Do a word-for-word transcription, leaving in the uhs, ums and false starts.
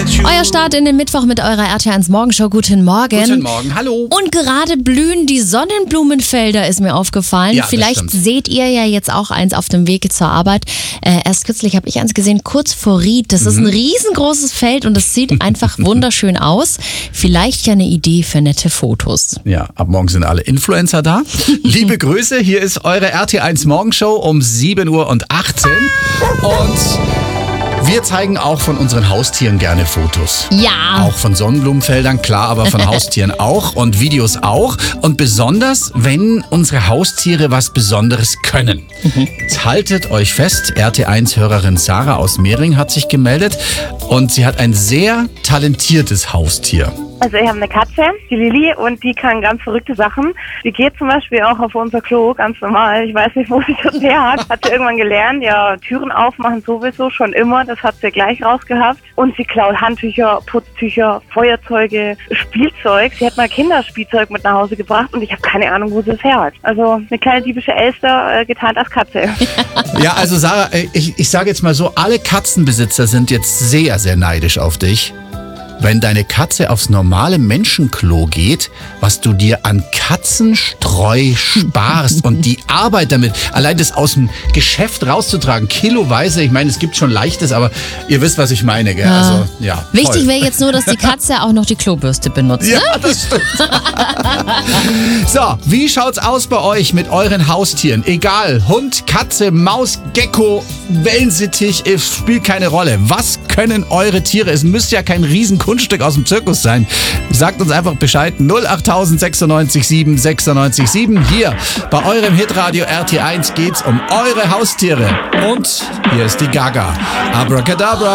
Euer Start in den Mittwoch mit eurer R T eins Morgenshow. Guten Morgen. Guten Morgen, hallo. Und gerade blühen die Sonnenblumenfelder, ist mir aufgefallen. Ja, Vielleicht seht ihr ja jetzt auch eins auf dem Wege zur Arbeit. Äh, erst kürzlich habe ich eins gesehen, kurz vor Ried. Das ist ein riesengroßes Feld und es sieht einfach wunderschön aus. Vielleicht ja eine Idee für nette Fotos. Ja, ab morgen sind alle Influencer da. Liebe Grüße, hier ist eure R T eins Morgenshow um sieben Uhr achtzehn. Und wir zeigen auch von unseren Haustieren gerne Fotos. Ja. Auch von Sonnenblumenfeldern, klar, aber von Haustieren auch und Videos auch. Und besonders, wenn unsere Haustiere was Besonderes können. Mhm. Jetzt haltet euch fest, R T eins-Hörerin Sarah aus Mehring hat sich gemeldet und sie hat ein sehr talentiertes Haustier. Also ich habe eine Katze, die Lili, und die kann ganz verrückte Sachen. Die geht zum Beispiel auch auf unser Klo, ganz normal. Ich weiß nicht, wo sie das her hat. Hat sie irgendwann gelernt, ja, Türen aufmachen sowieso, schon immer. Das hat sie gleich rausgehabt. Und sie klaut Handtücher, Putztücher, Feuerzeuge, Spielzeug. Sie hat mal Kinderspielzeug mit nach Hause gebracht und ich habe keine Ahnung, wo sie es her hat. Also eine kleine diebische Elster, äh, getarnt als Katze. Ja, also Sarah, ich, ich sage jetzt mal so, alle Katzenbesitzer sind jetzt sehr, sehr neidisch auf dich. Wenn deine Katze aufs normale Menschenklo geht, was du dir an Katzenstreu sparst und die Arbeit damit, allein das aus dem Geschäft rauszutragen, kiloweise, ich meine, es gibt schon leichtes, aber ihr wisst, was ich meine, gell? Ja. Also, ja, Wichtig wäre jetzt nur, dass die Katze auch noch die Klobürste benutzt. Ne? Ja, das stimmt. So, wie schaut's aus bei euch mit euren Haustieren? Egal, Hund, Katze, Maus, Gecko, Wellensittich, es spielt keine Rolle. Was können eure Tiere? Es müsste ja kein riesen Kunststück aus dem Zirkus sein. Sagt uns einfach Bescheid. null acht sechsundneunzig sieben sechsundneunzig sieben. Hier bei eurem Hitradio R T eins geht's um eure Haustiere. Und hier ist die Gaga. Abracadabra.